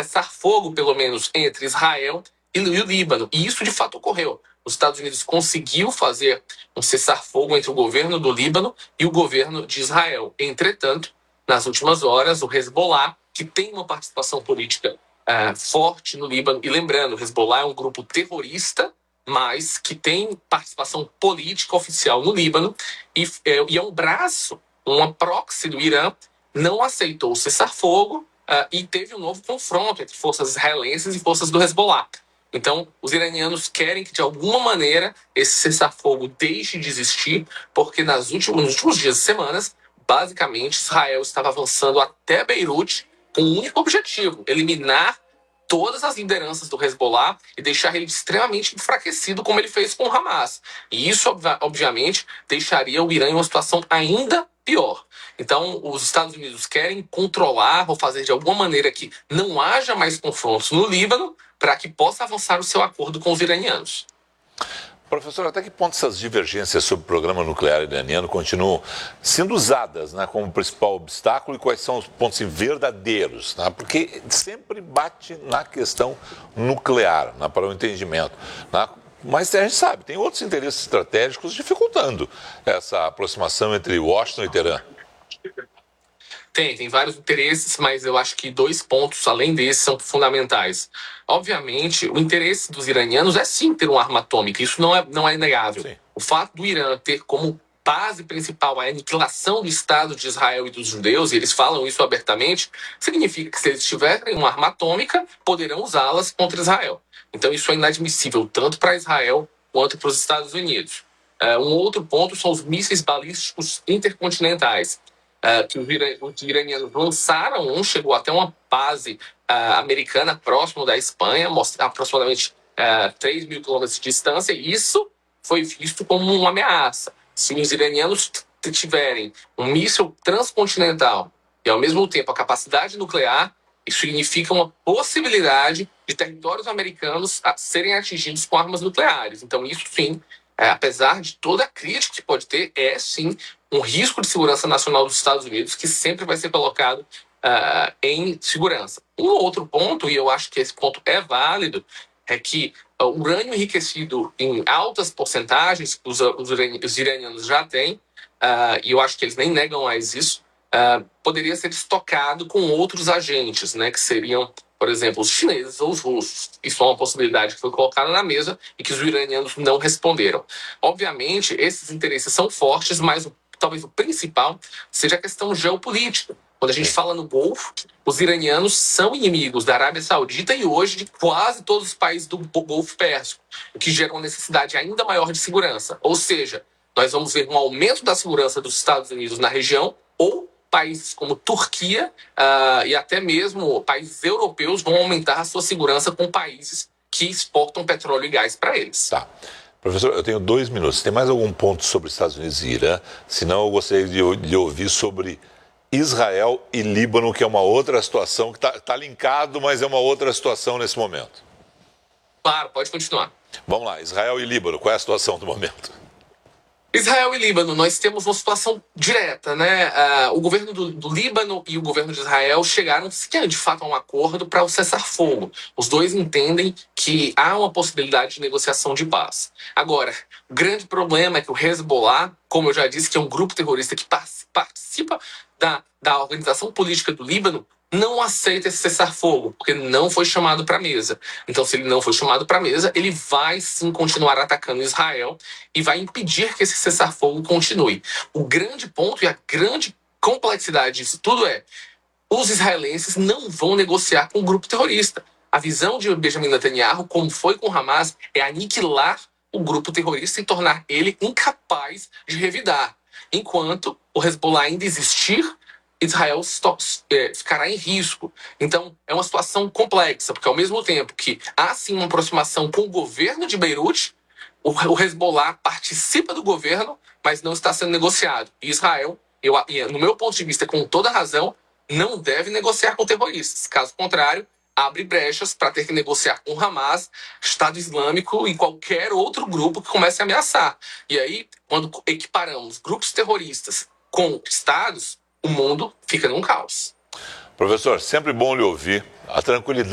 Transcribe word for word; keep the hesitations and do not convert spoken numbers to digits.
cessar-fogo, pelo menos, entre Israel e o Líbano. E isso, de fato, ocorreu. Os Estados Unidos conseguiu fazer um cessar-fogo entre o governo do Líbano e o governo de Israel. Entretanto, nas últimas horas, o Hezbollah, que tem uma participação política uh, forte no Líbano, e lembrando, o Hezbollah é um grupo terrorista, mas que tem participação política oficial no Líbano, e, é, e é um braço, uma proxy do Irã, não aceitou o cessar-fogo uh, e teve um novo confronto entre forças israelenses e forças do Hezbollah. Então, os iranianos querem que, de alguma maneira, esse cessar-fogo deixe de existir, porque nas últimos, nos últimos dias e semanas, basicamente, Israel estava avançando até Beirute com um único objetivo: eliminar todas as lideranças do Hezbollah e deixar ele extremamente enfraquecido, como ele fez com o Hamas. E isso, obviamente, deixaria o Irã em uma situação ainda pior. Então, os Estados Unidos querem controlar ou fazer de alguma maneira que não haja mais confrontos no Líbano para que possa avançar o seu acordo com os iranianos. Professor, até que ponto essas divergências sobre o programa nuclear iraniano continuam sendo usadas, né, como principal obstáculo, e quais são os pontos verdadeiros? Né? Porque sempre bate na questão nuclear, né, para o entendimento. Né? Mas a gente sabe, tem outros interesses estratégicos dificultando essa aproximação entre Washington e Teherã. Tem, tem vários interesses, mas eu acho que dois pontos, além desses, são fundamentais. Obviamente, o interesse dos iranianos é sim ter uma arma atômica, isso não é, não é inegável. Sim. O fato do Irã ter como base principal a aniquilação do Estado de Israel e dos judeus, e eles falam isso abertamente, significa que se eles tiverem uma arma atômica, poderão usá-las contra Israel. Então isso é inadmissível, tanto para Israel quanto para os Estados Unidos. Uh, um outro ponto são os mísseis balísticos intercontinentais. Uh, que os iranianos lançaram, um chegou até uma base uh, americana próximo da Espanha, aproximadamente uh, três mil quilômetros de distância, e isso foi visto como uma ameaça. Se os iranianos tiverem um míssil transcontinental e, ao mesmo tempo, a capacidade nuclear, isso significa uma possibilidade de territórios americanos a serem atingidos com armas nucleares. Então, isso sim, é, apesar de toda a crítica que pode ter, é sim um risco de segurança nacional dos Estados Unidos que sempre vai ser colocado uh, em segurança. Um outro ponto, e eu acho que esse ponto é válido, é que uh, o urânio enriquecido em altas porcentagens, os, os, os iranianos já têm, uh, e eu acho que eles nem negam mais isso, uh, poderia ser estocado com outros agentes, né, que seriam, por exemplo, os chineses ou os russos. Isso é uma possibilidade que foi colocada na mesa e que os iranianos não responderam. Obviamente, esses interesses são fortes, mas o talvez o principal seja a questão geopolítica. Quando a gente fala no Golfo, os iranianos são inimigos da Arábia Saudita e hoje de quase todos os países do Golfo Pérsico, o que gera uma necessidade ainda maior de segurança. Ou seja, nós vamos ver um aumento da segurança dos Estados Unidos na região, ou países como Turquia uh, e até mesmo países europeus vão aumentar a sua segurança com países que exportam petróleo e gás para eles. Tá. Professor, eu tenho dois minutos. Tem mais algum ponto sobre Estados Unidos e Irã? Senão eu gostaria de, de ouvir sobre Israel e Líbano, que é uma outra situação, que está tá linkado, mas é uma outra situação nesse momento. Claro, pode continuar. Vamos lá, Israel e Líbano, qual é a situação do momento? Israel e Líbano, nós temos uma situação direta, né? Uh, o governo do, do Líbano e o governo de Israel chegaram, de fato, a um acordo para o cessar-fogo. Os dois entendem que há uma possibilidade de negociação de paz. Agora, o grande problema é que o Hezbollah, como eu já disse, que é um grupo terrorista que participa da, da organização política do Líbano, não aceita esse cessar-fogo, porque não foi chamado para a mesa. Então, se ele não foi chamado para a mesa, ele vai sim continuar atacando Israel e vai impedir que esse cessar-fogo continue. O grande ponto e a grande complexidade disso tudo é: os israelenses não vão negociar com o grupo terrorista. A visão de Benjamin Netanyahu, como foi com Hamas, é aniquilar o grupo terrorista e tornar ele incapaz de revidar. Enquanto o Hezbollah ainda existir, Israel ficará em risco. Então, é uma situação complexa, porque ao mesmo tempo que há sim uma aproximação com o governo de Beirute, o Hezbollah participa do governo, mas não está sendo negociado. E Israel, eu, no meu ponto de vista, com toda razão, não deve negociar com terroristas. Caso contrário, abre brechas para ter que negociar com Hamas, Estado Islâmico e qualquer outro grupo que comece a ameaçar. E aí, quando equiparamos grupos terroristas com estados, o mundo fica num caos. Professor, sempre bom lhe ouvir. A tranquilidade